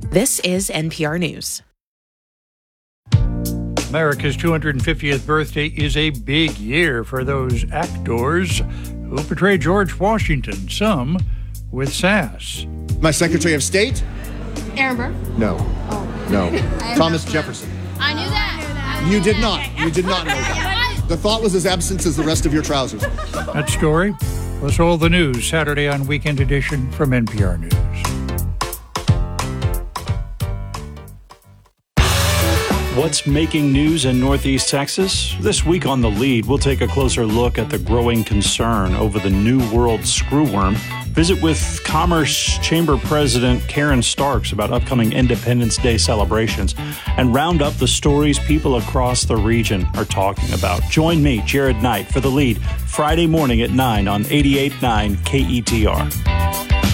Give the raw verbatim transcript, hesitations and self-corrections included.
This is N P R News. America's two hundred fiftieth birthday is a big year for those actors who portray George Washington, some with sass. My Secretary of State? Aaron Burr? No. Oh. No. Thomas Jefferson. I knew that. You did not. You did not know that. The thought was as absent as the rest of your trousers. That story was all the news Saturday on Weekend Edition from N P R News. What's making news in Northeast Texas? This week on The Lead, we'll take a closer look at the growing concern over the New World screwworm. Visit with Commerce Chamber President Karen Starks about upcoming Independence Day celebrations and round up the stories people across the region are talking about. Join me, Jared Knight, for The Lead, Friday morning at nine on eighty-eight point nine K E T R.